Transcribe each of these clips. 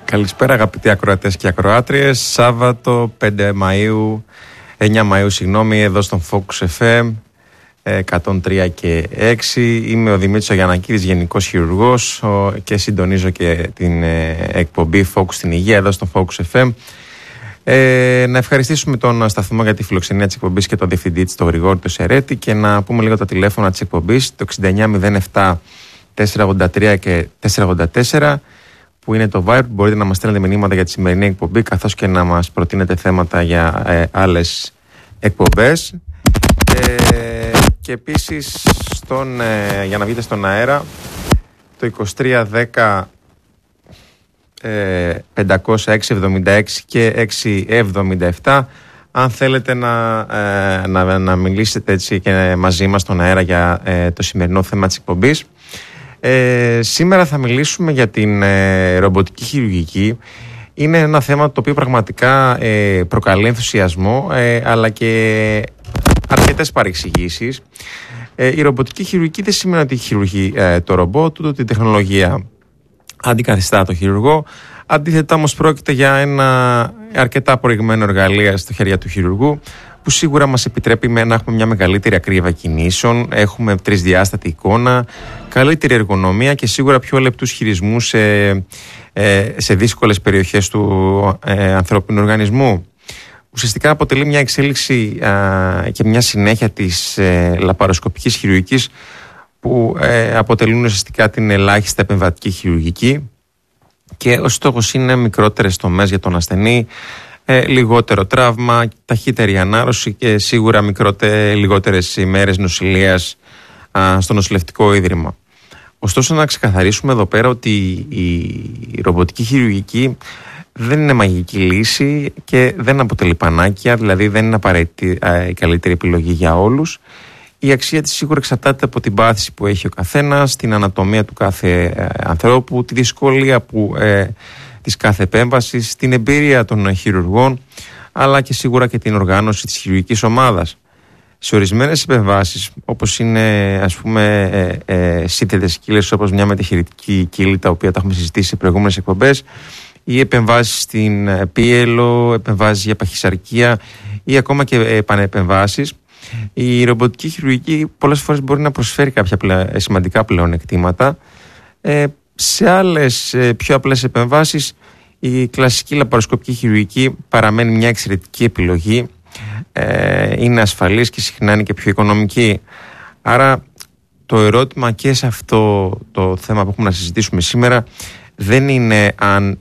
Καλησπέρα αγαπητοί ακροατές και ακροάτριες. Σάββατο 5 Μαΐου, 9 Μαΐου εδώ στον Focus FM 103 και 6. Είμαι ο Δημήτρης Γιαννακίδης, Γενικός Χειρουργός, και συντονίζω και την εκπομπή Focus στην Υγεία εδώ στον Focus FM. Να ευχαριστήσουμε τον σταθμό για τη φιλοξενία της εκπομπής και τον διευθυντή της, τον Γρηγόρη τον Σερέτη, και να πούμε λίγο τα τηλέφωνα της εκπομπής, το 6907 483 και 484, που είναι το Viber. Μπορείτε να μας στέλνετε μηνύματα για τη σημερινή εκπομπή, καθώς και να μας προτείνετε θέματα για άλλες εκπομπές. Και επίσης για να βγείτε στον αέρα, το 2310 500 676 και 677, αν θέλετε να μιλήσετε έτσι και μαζί μας στον αέρα για το σημερινό θέμα της εκπομπής. Σήμερα θα μιλήσουμε για την ρομποτική χειρουργική. Είναι ένα θέμα το οποίο πραγματικά προκαλεί ενθουσιασμό, αλλά και αρκετές παρεξηγήσεις. Η ρομποτική χειρουργική δεν σημαίνει ότι χειρουργεί το ρομπότ, ούτε ότι η τεχνολογία αντικαθιστά το χειρουργό. Αντίθετα, όμως, πρόκειται για ένα αρκετά προηγμένο εργαλείο στα χέρια του χειρουργού, που σίγουρα μας επιτρέπει να έχουμε μια μεγαλύτερη ακρίβεια κινήσεων, έχουμε τρισδιάστατη εικόνα, καλύτερη εργονομία και σίγουρα πιο λεπτούς χειρισμούς σε δύσκολες περιοχές του ανθρώπινου οργανισμού. Ουσιαστικά αποτελεί μια εξέλιξη και μια συνέχεια της λαπαροσκοπικής χειρουργικής, που αποτελούν ουσιαστικά την ελάχιστα επεμβατική χειρουργική, και ο στόχος είναι μικρότερες τομές για τον ασθενή, λιγότερο τραύμα, ταχύτερη ανάρρωση και σίγουρα λιγότερες ημέρες νοσηλείας στο νοσηλευτικό ίδρυμα. Ωστόσο, να ξεκαθαρίσουμε εδώ πέρα ότι η ρομποτική χειρουργική δεν είναι μαγική λύση και δεν αποτελεί πανάκια, δηλαδή δεν είναι απαραίτητη η καλύτερη επιλογή για όλους. Η αξία της σίγουρα εξαρτάται από την πάθηση που έχει ο καθένας, την ανατομία του κάθε ανθρώπου, τη δυσκολία της κάθε επέμβασης, την εμπειρία των χειρουργών, αλλά και σίγουρα και την οργάνωση της χειρουργικής ομάδας. Σε ορισμένες επεμβάσεις, όπως είναι ας πούμε σύνθετες κύλες, όπως μια μετεχειρητική κύλη, τα οποία τα έχουμε συζητήσει σε προηγούμενες εκπομπές, ή επεμβάσεις στην πίελο, επεμβάσεις για παχυσαρκία ή ακόμα και επανεπεμβάσεις, η ρομποτική χειρουργική πολλές φορές μπορεί να προσφέρει κάποια σημαντικά πλεονεκτήματα. Σε άλλες πιο απλές επεμβάσεις, η κλασική λαπαροσκοπική χειρουργική παραμένει μια εξαιρετική επιλογή, είναι ασφαλής και συχνά είναι και πιο οικονομική. Άρα το ερώτημα και σε αυτό το θέμα που έχουμε να συζητήσουμε σήμερα δεν είναι αν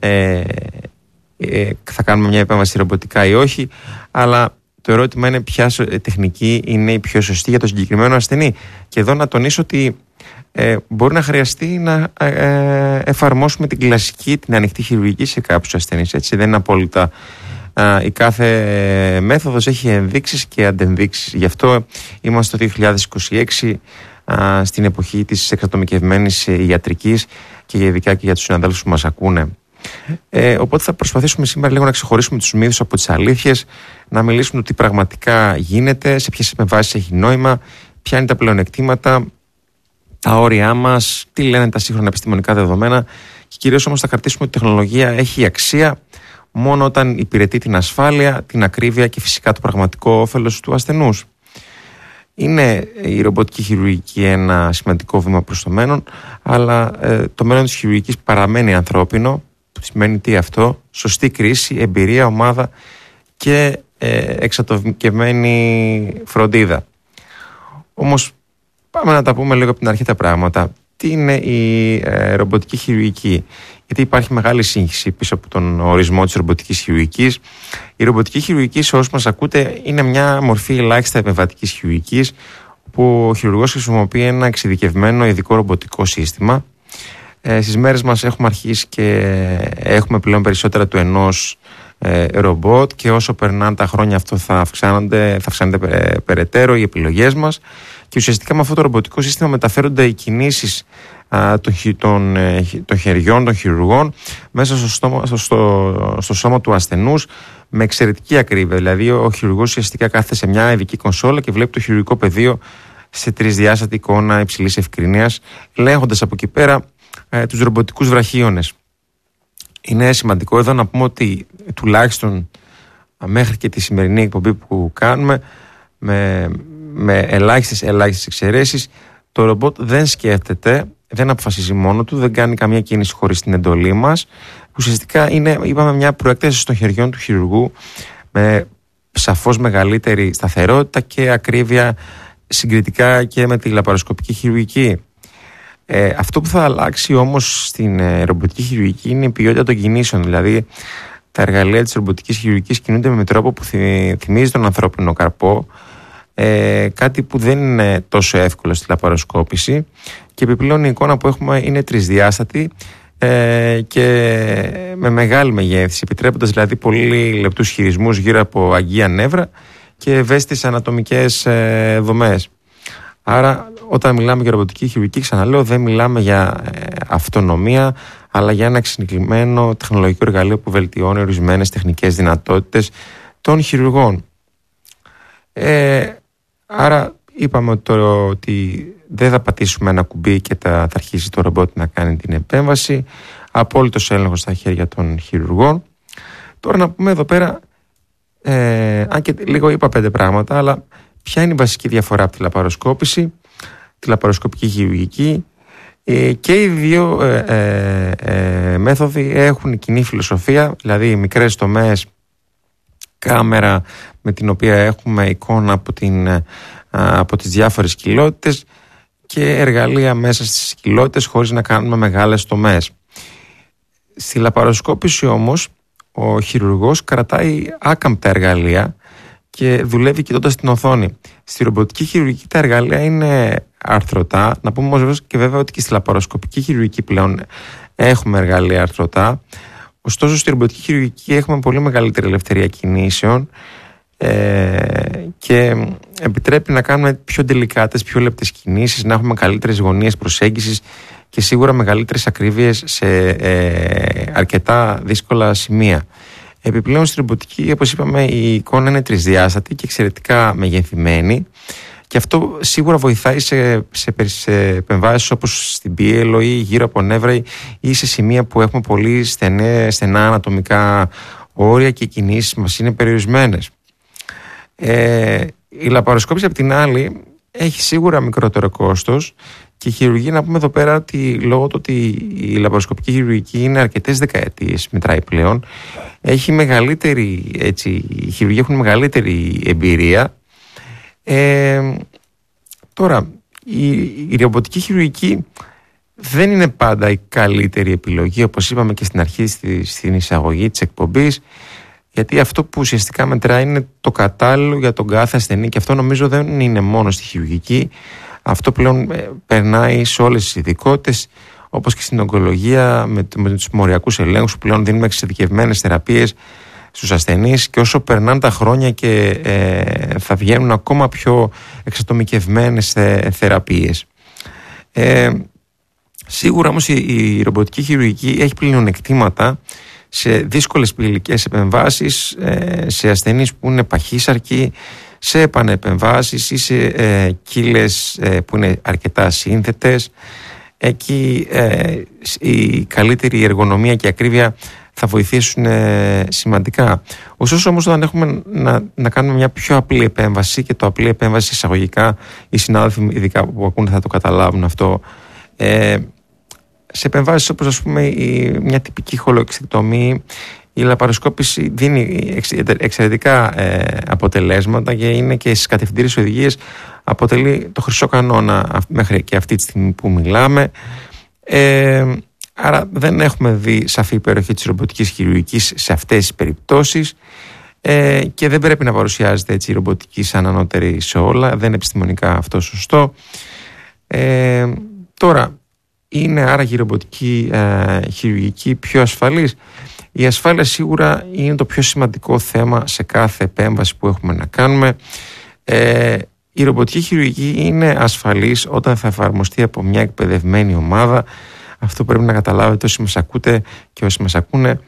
θα κάνουμε μια επέμβαση ρομποτικά ή όχι, αλλά το ερώτημα είναι ποια τεχνική είναι η πιο σωστή για το συγκεκριμένο ασθενή. Και εδώ να τονίσω ότι μπορεί να χρειαστεί να εφαρμόσουμε την κλασική, την ανοιχτή χειρουργική σε κάποιους ασθενείς. Έτσι, δεν είναι απόλυτα. Η κάθε μέθοδος έχει ενδείξεις και αντενδείξεις. Γι' αυτό είμαστε το 2026, στην εποχή της εξατομικευμένης ιατρικής, και ειδικά και για τους συναδέλφους που μας ακούνε. Οπότε θα προσπαθήσουμε σήμερα λίγο να ξεχωρίσουμε τους μύθους από τις αλήθειες, να μιλήσουμε τι πραγματικά γίνεται, σε ποιες επεμβάσεις έχει νόημα, ποια είναι τα πλεονεκτήματα, τα όρια μας, τι λένε τα σύγχρονα επιστημονικά δεδομένα, και κυρίως όμως θα κρατήσουμε ότι η τεχνολογία έχει αξία μόνο όταν υπηρετεί την ασφάλεια, την ακρίβεια και φυσικά το πραγματικό όφελος του ασθενούς. Είναι η ρομποτική χειρουργική ένα σημαντικό βήμα προς το μέλλον, αλλά το μέλλον της χειρουργικής παραμένει ανθρώπινο, που σημαίνει τι αυτό: σωστή κρίση, εμπειρία, ομάδα και εξατομικευμένη φροντίδα. Όμως πάμε να τα πούμε λίγο από την αρχή τα πράγματα. Τι είναι η ρομποτική χειρουργική? Γιατί υπάρχει μεγάλη σύγχυση πίσω από τον ορισμό της ρομποτικής χειρουργικής. Η ρομποτική χειρουργική, σε όσους μας ακούτε, είναι μια μορφή ελάχιστα επεμβατικής χειρουργικής, που ο χειρουργός χρησιμοποιεί ένα εξειδικευμένο ειδικό ρομποτικό σύστημα. Στις μέρες μας έχουμε αρχίσει και έχουμε πλέον περισσότερα του ενός ρομπότ, και όσο περνάνε τα χρόνια αυτό θα αυξάνεται περαιτέρω οι επιλογές μας, και ουσιαστικά με αυτό το ρομποτικό σύστημα μεταφέρονται οι κινήσεις των χεριών των χειρουργών μέσα στο σώμα του ασθενούς με εξαιρετική ακρίβεια. Δηλαδή ο χειρουργός ουσιαστικά κάθεται σε μια ειδική κονσόλα και βλέπει το χειρουργικό πεδίο σε τρισδιάστατη εικόνα υψηλής ευκρινίας, ελέγχοντας από εκεί πέρα τους ρομποτικούς βραχίονες. Είναι σημαντικό εδώ να πούμε ότι τουλάχιστον μέχρι και τη σημερινή εκπομπή που κάνουμε, με ελάχιστες εξαιρέσεις, το ρομπότ δεν σκέφτεται, δεν αποφασίζει μόνο του, δεν κάνει καμία κίνηση χωρίς την εντολή μας. Ουσιαστικά είναι, είπαμε, μια προέκταση των χεριών του χειρουργού με σαφώς μεγαλύτερη σταθερότητα και ακρίβεια συγκριτικά και με τη λαπαροσκοπική χειρουργική. Αυτό που θα αλλάξει όμως στην ρομποτική χειρουργική είναι η ποιότητα των κινήσεων. Δηλαδή, τα εργαλεία της ρομποτικής χειρουργικής κινούνται με τρόπο που θυμίζει τον ανθρώπινο καρπό, κάτι που δεν είναι τόσο εύκολο στη λαπαροσκόπηση, και επιπλέον η εικόνα που έχουμε είναι τρισδιάστατη και με μεγάλη μεγέθυνση, επιτρέποντας δηλαδή πολύ λεπτούς χειρισμούς γύρω από αγγεία νεύρα και ευαίσθητες ανατομικές δομές. Άρα όταν μιλάμε για ρομποτική χειρουργική, ξαναλέω, δεν μιλάμε για αυτονομία, αλλά για ένα εξειδικευμένο τεχνολογικό εργαλείο που βελτιώνει ορισμένες τεχνικές δυνατότητες των χειρουργών. Άρα είπαμε ότι δεν θα πατήσουμε ένα κουμπί και θα αρχίσει το ρομπότ να κάνει την επέμβαση. Απόλυτος έλεγχος στα χέρια των χειρουργών. Τώρα να πούμε εδώ πέρα, αν και λίγο είπα 5 πράγματα, αλλά ποια είναι η βασική διαφορά από τη λαπαροσκόπηση, τη λαπαροσκοπική χειρουργική? Και οι δύο μέθοδοι έχουν κοινή φιλοσοφία, δηλαδή μικρές τομές, κάμερα με την οποία έχουμε εικόνα από τις διάφορες κοιλότητες και εργαλεία μέσα στις κοιλότητες χωρίς να κάνουμε μεγάλες τομές. Στη λαπαροσκόπηση όμως ο χειρουργός κρατάει άκαμπτα εργαλεία και δουλεύει κοιτώντας την οθόνη. Στη ρομποτική χειρουργική τα εργαλεία είναι αρθρωτά. Να πούμε όμως και βέβαια ότι και στη λαπαροσκοπική χειρουργική πλέον έχουμε εργαλεία αρθρωτά. Ωστόσο στη ρομποτική χειρουργική έχουμε πολύ μεγαλύτερη ελευθερία κινήσεων και επιτρέπει να κάνουμε πιο τελικάτες, πιο λεπτές κινήσεις, να έχουμε καλύτερες γωνίες προσέγγισης και σίγουρα μεγαλύτερες ακρίβειες σε αρκετά δύσκολα σημεία. Επιπλέον στη ρομποτική, όπως είπαμε, η εικόνα είναι τρισδιάστατη και εξαιρετικά μεγεθυμένη, και αυτό σίγουρα βοηθάει σε επεμβάσεις όπως στην πίελο ή γύρω από νεύρα ή σε σημεία που έχουμε πολύ στενά ανατομικά όρια και οι κινήσεις μας είναι περιορισμένες. Η λαπαροσκόπηση απ' την άλλη έχει σίγουρα μικρότερο κόστος, και η χειρουργία, να πούμε εδώ πέρα ότι λόγω του ότι η λαπαροσκοπική χειρουργική είναι αρκετές δεκαετίες, μετράει πλέον, έχει μεγαλύτερη, οι χειρουργοί έχουν μεγαλύτερη εμπειρία. Τώρα, η ρομποτική χειρουργική δεν είναι πάντα η καλύτερη επιλογή, όπως είπαμε και στην αρχή στην εισαγωγή της εκπομπής, γιατί αυτό που ουσιαστικά μετράει είναι το κατάλληλο για τον κάθε ασθενή, και αυτό νομίζω δεν είναι μόνο στη χειρουργική. Αυτό πλέον περνάει σε όλες τις ειδικότητες, όπως και στην ογκολογία με τους μοριακούς ελέγχους, που πλέον δίνουμε εξειδικευμένες θεραπείες στους ασθενείς, και όσο περνάνε τα χρόνια και θα βγαίνουν ακόμα πιο εξατομικευμένες θεραπείες. Σίγουρα όμως η ρομποτική χειρουργική έχει πλεονεκτήματα σε δύσκολες πληγικές επεμβάσεις, σε ασθενείς που είναι παχύσαρκοι, σε επανεπεμβάσεις ή σε κύλες που είναι αρκετά σύνθετες. Εκεί η καλύτερη εργονομία και ακρίβεια θα βοηθήσουν σημαντικά. Ωστόσο όμως, όταν έχουμε να κάνουμε μια πιο απλή επέμβαση, και το απλή επέμβαση εισαγωγικά, οι συνάδελφοι ειδικά που ακούνε θα το καταλάβουν αυτό, σε επεμβάσεις όπως ας πούμε μια τυπική χολοεξεκτομή, η λαπαροσκόπηση δίνει εξαιρετικά αποτελέσματα και είναι και στις κατευθυντήριες οδηγίες αποτελεί το χρυσό κανόνα μέχρι και αυτή τη στιγμή που μιλάμε. Άρα δεν έχουμε δει σαφή υπεροχή της ρομποτικής χειρουργικής σε αυτές τις περιπτώσεις, και δεν πρέπει να παρουσιάζεται έτσι η ρομποτική σαν ανώτερη σε όλα. Δεν είναι επιστημονικά αυτό σωστό. Τώρα, είναι άραγε η ρομποτική χειρουργική πιο ασφαλής? Η ασφάλεια σίγουρα είναι το πιο σημαντικό θέμα σε κάθε επέμβαση που έχουμε να κάνουμε. Η ρομποτική χειρουργική είναι ασφαλής όταν θα εφαρμοστεί από μια εκπαιδευμένη ομάδα. Αυτό πρέπει να καταλάβετε όσοι μας ακούτε και όσοι μας ακούνε.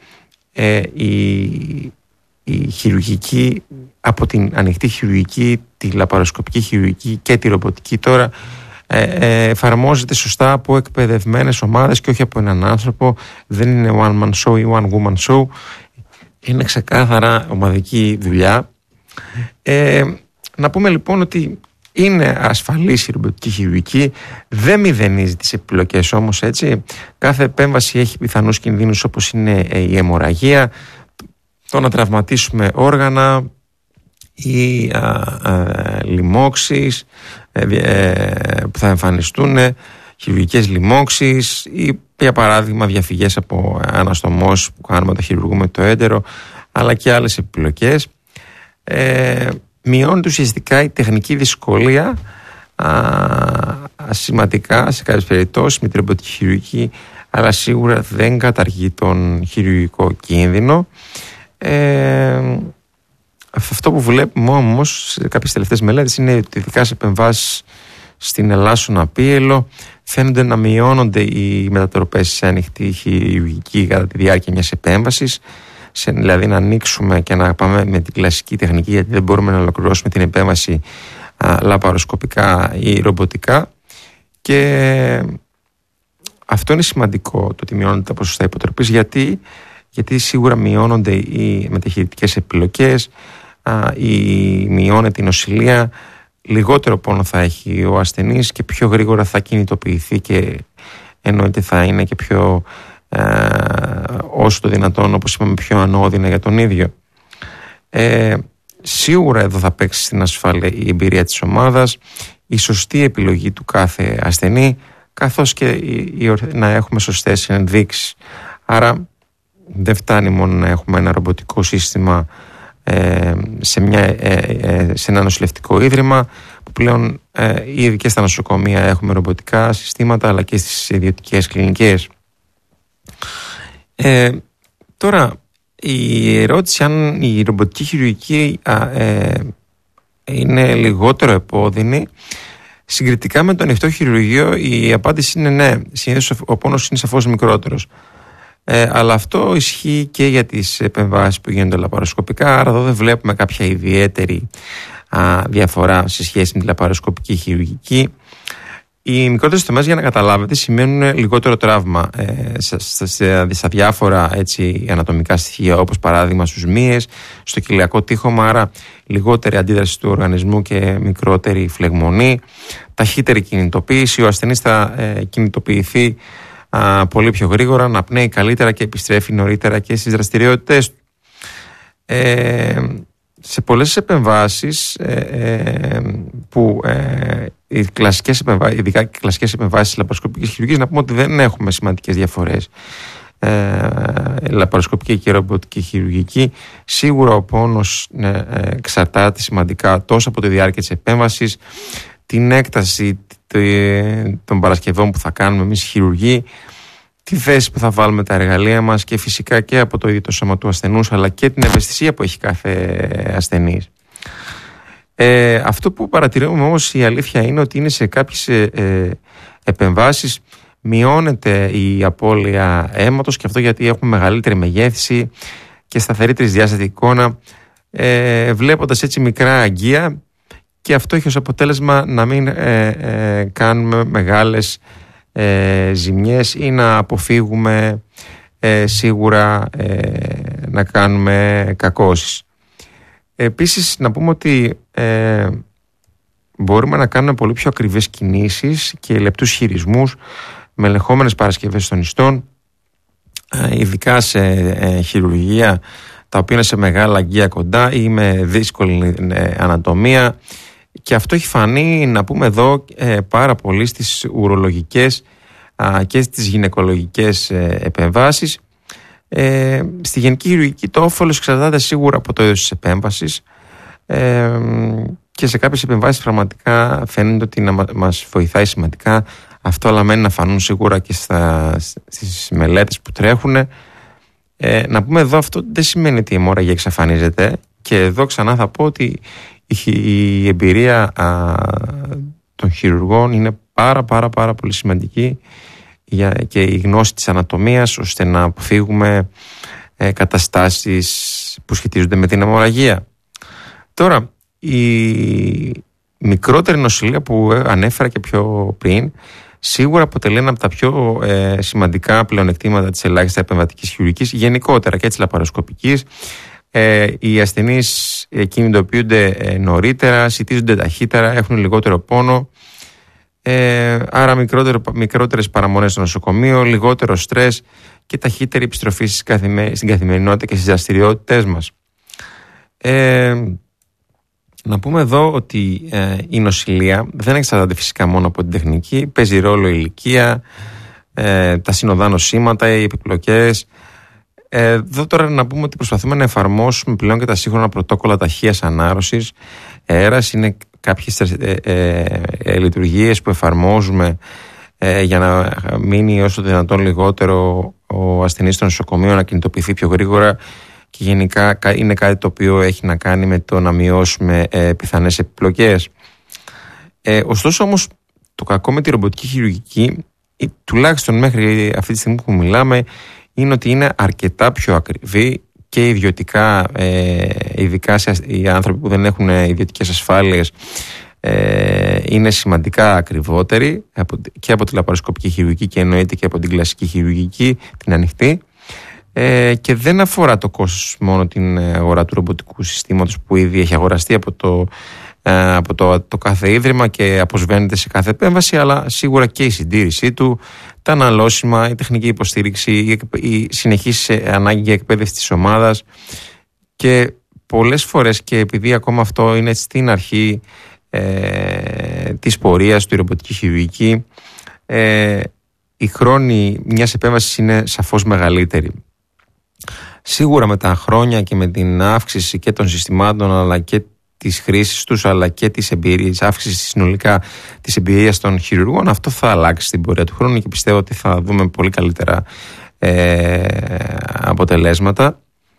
Η χειρουργική, από την ανοιχτή χειρουργική, τη λαπαροσκοπική χειρουργική και τη ρομποτική τώρα, εφαρμόζεται σωστά από εκπαιδευμένες ομάδες και όχι από έναν άνθρωπο. Δεν είναι one man show ή one woman show. Είναι ξεκάθαρα ομαδική δουλειά. Να πούμε λοιπόν ότι είναι ασφαλής η ρομποτική χειρουργική, δεν μηδενίζει τις επιλογές όμως, έτσι. Κάθε επέμβαση έχει πιθανούς κινδύνους, όπως είναι η αιμορραγία, το να τραυματίσουμε όργανα ή λοιμώξεις που θα εμφανιστούν, χειρουργικές λοιμώξεις ή για παράδειγμα διαφυγές από αναστομώσεις που κάνουμε όταν χειρουργούμε το έντερο, αλλά και άλλες επιλογές. Μειώνεται ουσιαστικά η τεχνική δυσκολία σημαντικά σε κάποιες περιπτώσεις με την ρομποτική χειρουργική, αλλά σίγουρα δεν καταργεί τον χειρουργικό κίνδυνο. Αυτό που βλέπουμε όμως σε κάποιες τελευταίες μελέτες είναι ότι ειδικά σε επεμβάσεις στην ελάσσονα πίελο φαίνονται να μειώνονται οι μετατροπές σε ανοιχτή χειρουργική κατά τη διάρκεια μιας επέμβασης, δηλαδή να ανοίξουμε και να πάμε με την κλασική τεχνική, γιατί δεν μπορούμε να ολοκληρώσουμε την επέμβαση λαπαροσκοπικά ή ρομποτικά, και αυτό είναι σημαντικό, το ότι μειώνονται τα ποσοστά υποτροπής, γιατί σίγουρα μειώνονται οι μεταχειρητικές επιλογές, μειώνεται η νοσηλεία, λιγότερο πόνο θα έχει ο ασθενής και πιο γρήγορα θα κινητοποιηθεί και εννοείται θα είναι και πιο όσο το δυνατόν, όπως είπαμε, πιο ανώδυνα για τον ίδιο. Σίγουρα εδώ θα παίξει στην ασφάλεια η εμπειρία της ομάδας, η σωστή επιλογή του κάθε ασθενή, καθώς και να έχουμε σωστές ενδείξεις. Άρα δεν φτάνει μόνο να έχουμε ένα ρομποτικό σύστημα σε ένα νοσηλευτικό ίδρυμα, που πλέον ήδη και στα νοσοκομεία έχουμε ρομποτικά συστήματα, αλλά και στις ιδιωτικές κλινικές. Τώρα η ερώτηση αν η ρομποτική χειρουργική είναι λιγότερο επώδυνη συγκριτικά με το ανοιχτό χειρουργείο, η απάντηση είναι ναι. Συνήθως ο πόνος είναι σαφώς μικρότερος, αλλά αυτό ισχύει και για τις επεμβάσεις που γίνονται λαπαροσκοπικά, άρα εδώ δεν βλέπουμε κάποια ιδιαίτερη διαφορά σε σχέση με τη λαπαροσκοπική χειρουργική. Οι μικρότερες τομές, για να καταλάβετε, σημαίνουν λιγότερο τραύμα στα διάφορα ανατομικά στοιχεία, όπως παράδειγμα στους μύες, στο κοιλιακό τείχομα, άρα λιγότερη αντίδραση του οργανισμού και μικρότερη φλεγμονή, ταχύτερη κινητοποίηση, ο ασθενής θα κινητοποιηθεί πολύ πιο γρήγορα, να πνέει καλύτερα και επιστρέφει νωρίτερα και στις δραστηριότητες του. Σε πολλές επεμβάσεις που οι κλασικές επεμβάσεις, ειδικά οι κλασικές επεμβάσεις λαπαροσκοπικής χειρουργικής, να πούμε ότι δεν έχουμε σημαντικές διαφορές λαπαροσκοπική και ρομποτική χειρουργική. Σίγουρα ο πόνος εξαρτάται σημαντικά τόσο από τη διάρκεια της επέμβασης, την έκταση των παρασκευών που θα κάνουμε εμείς χειρουργοί, τη θέση που θα βάλουμε τα εργαλεία μας και φυσικά και από το ίδιο το σώμα του ασθενούς, αλλά και την ευαισθησία που έχει κάθε ασθενής. Αυτό που παρατηρούμε όμως, η αλήθεια είναι ότι είναι σε κάποιες επεμβάσεις μειώνεται η απώλεια αίματος, και αυτό γιατί έχουμε μεγαλύτερη μεγέθυνση και σταθερή τρισδιάστατη εικόνα, βλέποντας έτσι μικρά αγγεία, και αυτό έχει ως αποτέλεσμα να μην κάνουμε μεγάλες ζημιές ή να αποφύγουμε σίγουρα να κάνουμε κακώσεις. Επίσης να πούμε ότι μπορούμε να κάνουμε πολύ πιο ακριβές κινήσεις και λεπτούς χειρισμούς με ελεγχόμενες παρασκευές των ιστών, ειδικά σε χειρουργία τα οποία είναι σε μεγάλα αγγεία κοντά ή με δύσκολη ανατομία, και αυτό έχει φανεί, να πούμε εδώ, πάρα πολύ στις ουρολογικές και στις γυναικολογικές επεμβάσεις. Στη γενική χειρουργική το όφελος εξαρτάται σίγουρα από το είδος της επέμβασης, και σε κάποιες επεμβάσεις πραγματικά φαίνεται ότι μας βοηθάει σημαντικά. Αυτό αλλά μένει να φανούν σίγουρα και στις μελέτες που τρέχουν. Να πούμε εδώ, αυτό δεν σημαίνει ότι η αιμορραγία εξαφανίζεται, και εδώ ξανά θα πω ότι η εμπειρία των χειρουργών είναι πάρα πολύ σημαντική, και η γνώση της ανατομίας, ώστε να αποφύγουμε καταστάσεις που σχετίζονται με την αιμορραγία. Τώρα, μικρότερη νοσηλεία που ανέφερα και πιο πριν σίγουρα αποτελεί ένα από τα πιο σημαντικά πλεονεκτήματα της ελάχιστα επεμβατικής χειρουργικής, γενικότερα και της λαπαροσκοπικής. Οι ασθενείς κινητοποιούνται νωρίτερα, σιτίζονται ταχύτερα, έχουν λιγότερο πόνο, άρα μικρότερες παραμονές στο νοσοκομείο, λιγότερο στρες και ταχύτερη επιστροφή στην καθημερινότητα και στις δραστηριότητες μας. Να πούμε εδώ ότι η νοσηλεία δεν εξαρτάται φυσικά μόνο από την τεχνική, παίζει ρόλο η ηλικία, τα συνοδά νοσήματα, οι επιπλοκές. Εδώ τώρα να πούμε ότι προσπαθούμε να εφαρμόσουμε πλέον και τα σύγχρονα πρωτόκολλα ταχείας ανάρρωσης. ΕΡΑΣ είναι κάποιες λειτουργίες που εφαρμόζουμε για να μείνει όσο το δυνατόν λιγότερο ο ασθενής στο νοσοκομείο, να κινητοποιηθεί πιο γρήγορα, και γενικά είναι κάτι το οποίο έχει να κάνει με το να μειώσουμε πιθανές επιπλοκές. Ωστόσο όμως το κακό με τη ρομποτική χειρουργική, τουλάχιστον μέχρι αυτή τη στιγμή που μιλάμε, είναι ότι είναι αρκετά πιο ακριβή και ιδιωτικά, ειδικά οι άνθρωποι που δεν έχουν ιδιωτικές ασφάλειες, είναι σημαντικά ακριβότεροι και από τη λαπαροσκοπική χειρουργική και εννοείται και από την κλασική χειρουργική, την ανοιχτή. Και δεν αφορά το κόστος μόνο την αγορά του ρομποτικού συστήματος που ήδη έχει αγοραστεί από το κάθε ίδρυμα και αποσβαίνεται σε κάθε επέμβαση, αλλά σίγουρα και η συντήρησή του, τα αναλώσιμα, η τεχνική υποστήριξη, η συνεχής ανάγκη για εκπαίδευση της ομάδας. Και πολλές φορές, και επειδή ακόμα αυτό είναι στην αρχή της πορείας του, η ρομποτική χειρουργική, η χρόνη μιας επέμβασης είναι σαφώς μεγαλύτερη. Σίγουρα με τα χρόνια και με την αύξηση και των συστημάτων, αλλά και της χρήσης τους, αλλά και της εμπειρίας, αύξηση συνολικά της εμπειρίας των χειρουργών, αυτό θα αλλάξει στην πορεία του χρόνου και πιστεύω ότι θα δούμε πολύ καλύτερα αποτελέσματα.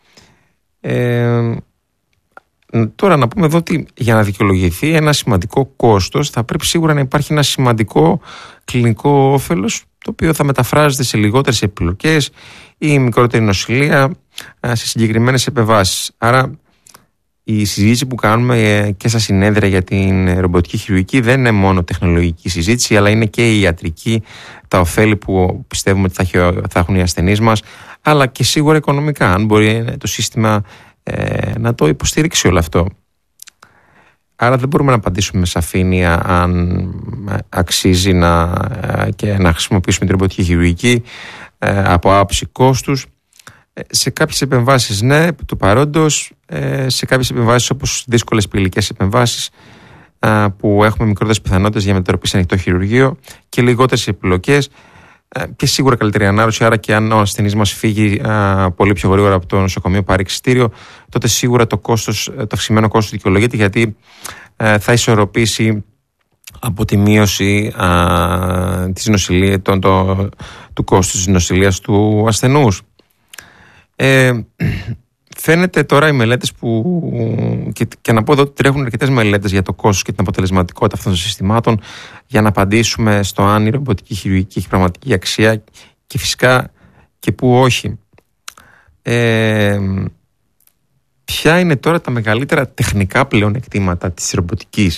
Τώρα να πούμε εδώ ότι για να δικαιολογηθεί ένα σημαντικό κόστος θα πρέπει σίγουρα να υπάρχει ένα σημαντικό κλινικό όφελος, το οποίο θα μεταφράζεται σε λιγότερες επιλογές ή μικρότερη νοσηλεία σε συγκεκριμένες επεμβάσεις. Άρα η συζήτηση που κάνουμε και στα συνέδρια για την ρομποτική χειρουργική δεν είναι μόνο τεχνολογική συζήτηση, αλλά είναι και η ιατρική, τα ωφέλη που πιστεύουμε ότι θα έχουν οι ασθενείς μας, αλλά και σίγουρα οικονομικά, αν μπορεί το σύστημα να το υποστηρίξει όλο αυτό. Άρα δεν μπορούμε να απαντήσουμε με σαφήνεια αν αξίζει να χρησιμοποιήσουμε την ρομποτική χειρουργική από άποψη κόστους. Σε κάποιες επεμβάσεις ναι, του παρόντος, σε κάποιες επεμβάσεις όπως δύσκολες πυλικές επεμβάσεις που έχουμε μικρότερες πιθανότητες για μετατροπή σε ανοιχτό χειρουργείο και λιγότερες επιλογές και σίγουρα καλύτερη ανάρρωση. Άρα και αν ο ασθενής μας φύγει πολύ πιο γρήγορα από το νοσοκομείο, πάρει εξιτήριο, τότε σίγουρα το αυξημένο κόστος δικαιολογείται, γιατί θα ισορροπήσει από τη μείωση του κόστους της νοσηλείας του ασθενούς. Φαίνεται τώρα οι μελέτες και να πω εδώ ότι τρέχουν αρκετές μελέτες για το κόστος και την αποτελεσματικότητα αυτών των συστημάτων για να απαντήσουμε στο αν η ρομποτική χειρουργική έχει πραγματική αξία και φυσικά και που όχι. Ποια είναι τώρα τα μεγαλύτερα τεχνικά πλεονεκτήματα της ρομποτικής?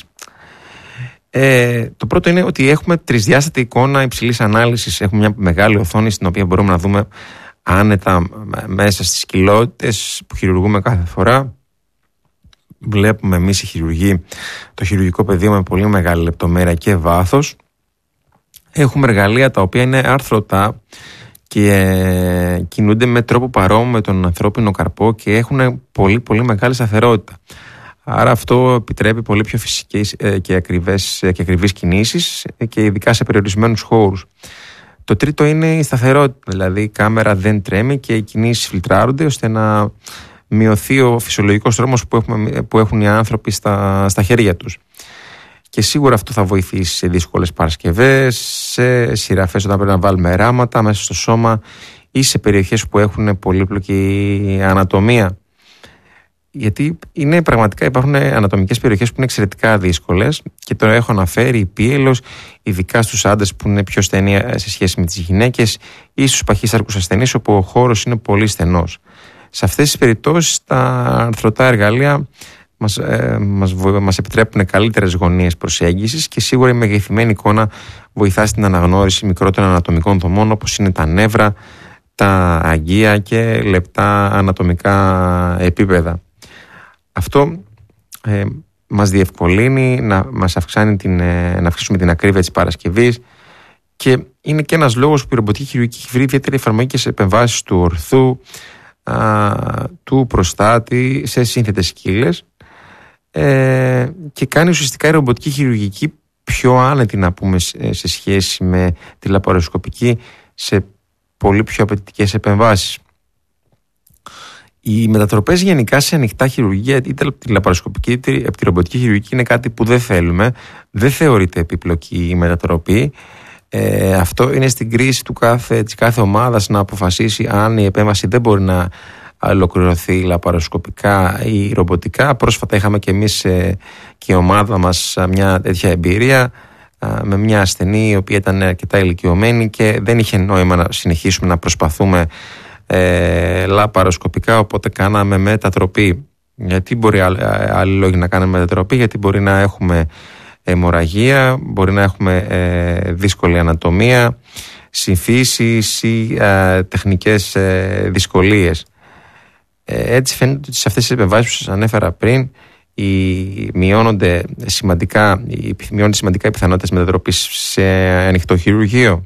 Το πρώτο είναι ότι έχουμε τρισδιάστατη εικόνα υψηλής ανάλυσης. Έχουμε μια μεγάλη οθόνη στην οποία μπορούμε να δούμε άνετα μέσα στις κοιλότητες που χειρουργούμε κάθε φορά. Βλέπουμε εμείς οι χειρουργοί το χειρουργικό πεδίο με πολύ μεγάλη λεπτομέρεια και βάθος. Έχουμε εργαλεία τα οποία είναι άρθρωτα και κινούνται με τρόπο παρόμοιο με τον ανθρώπινο καρπό και έχουν πολύ πολύ μεγάλη σταθερότητα. Άρα αυτό επιτρέπει πολύ πιο φυσικές και ακριβείς κινήσεις και ειδικά σε περιορισμένους χώρους. Το τρίτο είναι η σταθερότητα, δηλαδή η κάμερα δεν τρέμει και οι κινήσεις φιλτράρονται ώστε να μειωθεί ο φυσιολογικός τρόμος που έχουν οι άνθρωποι στα χέρια τους. Και σίγουρα αυτό θα βοηθήσει σε δύσκολες παρασκευές, σε σειραφές όταν πρέπει να βάλουμε ράματα μέσα στο σώμα ή σε περιοχές που έχουν πολύπλοκη ανατομία. Γιατί πραγματικά υπάρχουν ανατομικές περιοχές που είναι εξαιρετικά δύσκολες και το έχω αναφέρει, η πίελος, ειδικά στους άντρες που είναι πιο στενοί σε σχέση με τις γυναίκες ή στους παχύσαρκους ασθενείς όπου ο χώρος είναι πολύ στενός. Σε αυτές τις περιπτώσεις τα αρθρωτά εργαλεία μας επιτρέπουν καλύτερες γωνίες προσέγγισης και σίγουρα η μεγεθυμένη εικόνα βοηθά στην αναγνώριση μικρότερων ανατομικών δομών όπως είναι τα νεύρα, τα αγγεία και λεπτά ανατομικά επίπεδα. Αυτό μας διευκολύνει να αυξήσουμε την ακρίβεια της παρασκευής και είναι και ένας λόγος που η ρομποτική χειρουργική έχει βρει ιδιαίτερη εφαρμογή και σε επεμβάσεις του ορθού, του προστάτη, σε σύνθετες σκύλες και κάνει ουσιαστικά η ρομποτική χειρουργική πιο άνετη, να πούμε, σε σχέση με τη λαπαροσκοπική σε πολύ πιο απαιτητικές επεμβάσεις. Οι μετατροπές γενικά σε ανοιχτά χειρουργία, είτε από τη λαπαροσκοπική είτε από τη ρομποτική χειρουργική, είναι κάτι που δεν θέλουμε. Δεν θεωρείται επιπλοκή η μετατροπή. Αυτό είναι στην κρίση της κάθε ομάδας να αποφασίσει αν η επέμβαση δεν μπορεί να ολοκληρωθεί λαπαροσκοπικά ή ρομποτικά. Πρόσφατα είχαμε και εμείς και η ομάδα μας μια τέτοια εμπειρία με μια ασθενή η οποία ήταν αρκετά ηλικιωμένη και δεν είχε νόημα να συνεχίσουμε να προσπαθούμε λαπαροσκοπικά, οπότε κάναμε μετατροπή. Γιατί μπορεί άλλοι λόγοι να κάνουμε μετατροπή? Γιατί μπορεί να έχουμε αιμορραγία, μπορεί να έχουμε δύσκολη ανατομία, συμφίσεις ή τεχνικές δυσκολίες. Έτσι φαίνεται ότι σε αυτές τις επεμβάσεις που σας ανέφερα πριν μειώνονται σημαντικά οι πιθανότητες μετατροπής σε ανοιχτό χειρουργείο.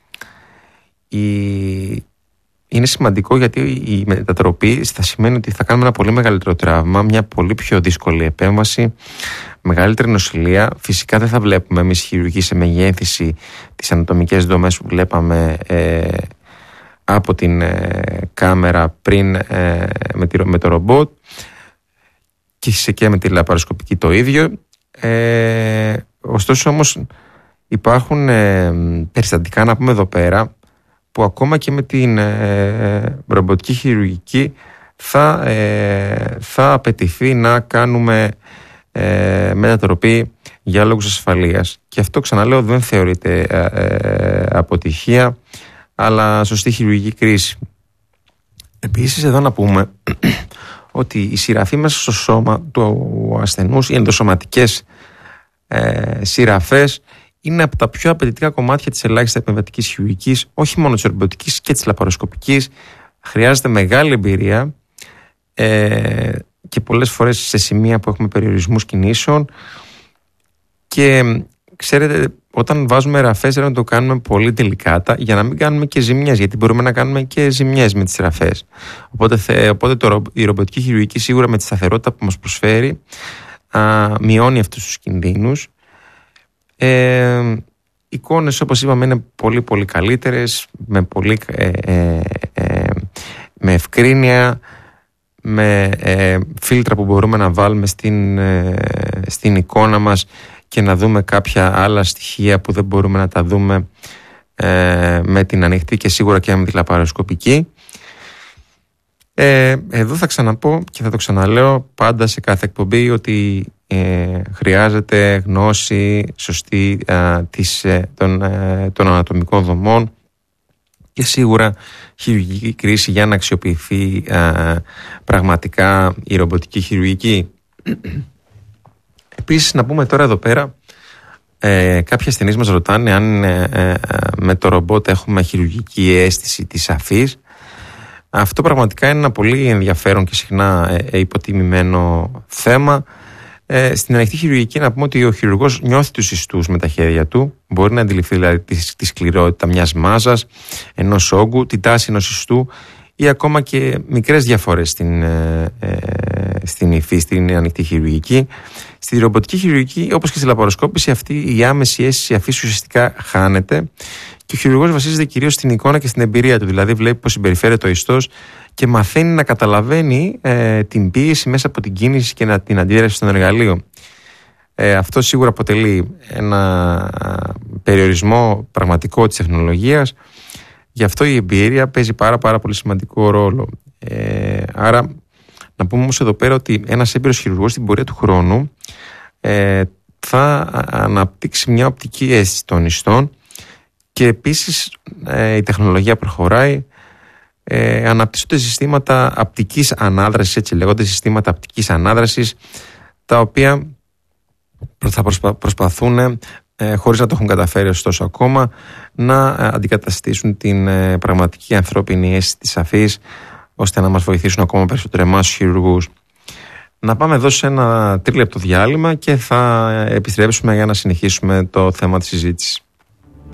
Είναι σημαντικό γιατί η μετατροπή θα σημαίνει ότι θα κάνουμε ένα πολύ μεγαλύτερο τραύμα, μια πολύ πιο δύσκολη επέμβαση, μεγαλύτερη νοσηλεία. Φυσικά δεν θα βλέπουμε εμείς χειρουργοί σε μεγέθυνση τις ανατομικές δομές που βλέπαμε από την κάμερα πριν με το ρομπότ και με τη λαπαροσκοπική το ίδιο. Ωστόσο όμως υπάρχουν περιστατικά, να πούμε εδώ πέρα, που ακόμα και με την ρομποτική χειρουργική θα απαιτηθεί να κάνουμε μετατροπή για λόγους ασφαλείας. Και αυτό, ξαναλέω, δεν θεωρείται αποτυχία, αλλά σωστή χειρουργική κρίση. Επίσης, εδώ να πούμε ότι η σειραφή μέσα στο σώμα του ασθενούς, οι ενδοσωματικές σειραφές, είναι από τα πιο απαιτητικά κομμάτια της ελάχιστα επεμβατικής χειρουργικής, όχι μόνο της ρομποτικής και της λαπαροσκοπικής. Χρειάζεται μεγάλη εμπειρία και πολλές φορές σε σημεία που έχουμε περιορισμούς κινήσεων. Και ξέρετε, όταν βάζουμε ραφές να το κάνουμε πολύ τελικάτα για να μην κάνουμε και ζημιές, γιατί μπορούμε να κάνουμε και ζημιές με τις ραφές. Οπότε η ρομποτική χειρουργική σίγουρα με τη σταθερότητα που μας προσφέρει μειώνει αυτούς τους κινδύνους. Οι εικόνες, όπως είπαμε, είναι πολύ πολύ καλύτερες, με ευκρίνεια, με φίλτρα που μπορούμε να βάλουμε στην εικόνα μας και να δούμε κάποια άλλα στοιχεία που δεν μπορούμε να τα δούμε με την ανοιχτή και σίγουρα και με τη λαπαροσκοπική. Εδώ θα ξαναπώ και θα το ξαναλέω πάντα σε κάθε εκπομπή ότι χρειάζεται γνώση σωστή των ανατομικών δομών και σίγουρα χειρουργική κρίση για να αξιοποιηθεί πραγματικά η ρομποτική χειρουργική. Επίσης, να πούμε τώρα εδώ πέρα, κάποιοι ασθενείς μας ρωτάνε αν με το ρομπότ έχουμε χειρουργική αίσθηση της αφής. Αυτό πραγματικά είναι ένα πολύ ενδιαφέρον και συχνά υποτιμημένο θέμα. Στην ανοιχτή χειρουργική να πούμε ότι ο χειρουργός νιώθει τους ιστούς με τα χέρια του, μπορεί να αντιληφθεί δηλαδή τη σκληρότητα μιας μάζας, ενός όγκου, την τάση ενός ιστού ή ακόμα και μικρές διαφορές στην υφή, στην ανοιχτή χειρουργική. Στη ρομποτική χειρουργική, όπως και στη λαπαροσκόπηση, αυτή η άμεση αίσθηση αφής ουσιαστικά χάνεται και ο χειρουργός βασίζεται κυρίως στην εικόνα και στην εμπειρία του. Δηλαδή, βλέπει πώς συμπεριφέρεται ο ιστός και μαθαίνει να καταλαβαίνει την πίεση μέσα από την κίνηση και την αντίδραση στον εργαλείο. Αυτό σίγουρα αποτελεί ένα περιορισμό πραγματικό της τεχνολογίας. Γι' αυτό η εμπειρία παίζει πάρα πολύ σημαντικό ρόλο. Άρα, να πούμε όμως εδώ πέρα ότι ένας έμπειρος χειρουργός στην πορεία του χρόνου θα αναπτύξει μια οπτική αίσθηση των ιστών και επίσης η τεχνολογία προχωράει, αναπτύσσονται συστήματα απτικής ανάδρασης, έτσι λέγονται συστήματα απτικής ανάδρασης τα οποία θα προσπαθούν, χωρίς να το έχουν καταφέρει ωστόσο ακόμα, να αντικαταστήσουν την πραγματική ανθρώπινη αίσθηση της αφής, ώστε να μας βοηθήσουν ακόμα περισσότερο εμάς τους χειρουργούς. Να πάμε εδώ σε ένα τρίλεπτο διάλειμμα και θα επιστρέψουμε για να συνεχίσουμε το θέμα της συζήτησης.